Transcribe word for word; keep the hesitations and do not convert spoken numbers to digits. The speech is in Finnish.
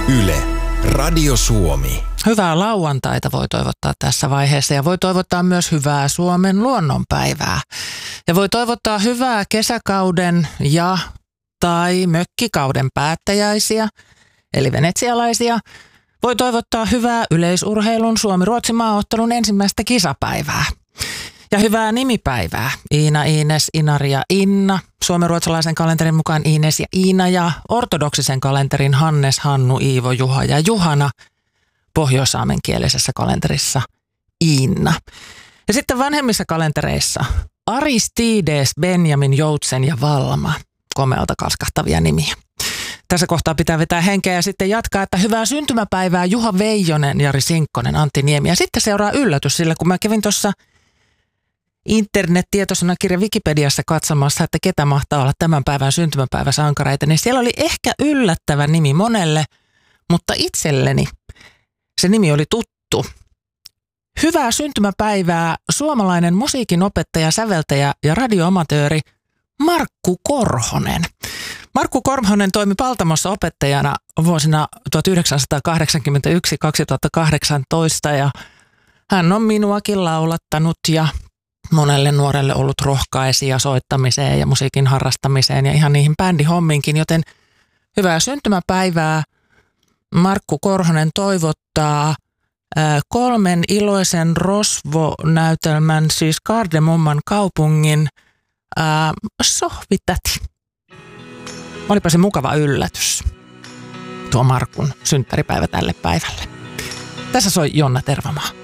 Yle, Radio Suomi. Hyvää lauantaita voi toivottaa tässä vaiheessa ja voi toivottaa myös hyvää Suomen luonnonpäivää. Ja voi toivottaa hyvää kesäkauden ja tai mökkikauden päättäjäisiä, eli venetsialaisia. Voi toivottaa hyvää yleisurheilun Suomi-Ruotsi maaottelun ensimmäistä kisapäivää. Ja hyvää nimipäivää. Iina, Iines, Inari ja Inna. Suomen-ruotsalaisen kalenterin mukaan Iines ja Iina ja ortodoksisen kalenterin Hannes, Hannu, Iivo, Juha ja Juhana. Pohjois-saamen kielisessä kalenterissa Iinna. Ja sitten vanhemmissa kalentereissa Aristides, Benjamin, Joutsen ja Valma. Komealta kalskahtavia nimiä. Tässä kohtaa pitää vetää henkeä ja sitten jatkaa, että hyvää syntymäpäivää Juha Veijonen, Jari Sinkkonen, Antti Niemi. Ja sitten seuraa yllätys, sillä kun mä kävin tuossa internet-tietosanakirja Wikipediassa katsomassa, että ketä mahtaa olla tämän päivän syntymäpäiväsankareita, niin siellä oli ehkä yllättävä nimi monelle, mutta itselleni se nimi oli tuttu. Hyvää syntymäpäivää suomalainen musiikinopettaja, säveltäjä ja radioamatööri Markku Korhonen. Markku Korhonen toimi Paltamossa opettajana vuosina tuhatyhdeksänsataakahdeksankymmentäyksi kaksituhattakahdeksantoista ja hän on minuakin laulattanut ja monelle nuorelle ollut rohkaisija soittamiseen ja musiikin harrastamiseen ja ihan niihin bändihomminkin, joten hyvää syntymäpäivää. Markku Korhonen toivottaa kolmen iloisen rosvo-näytelmän, siis Kardemumman kaupungin ää, sohvitäti. Olipa se mukava yllätys, tuo Markun synttäripäivä tälle päivälle. Tässä soi Jonna Tervamaa.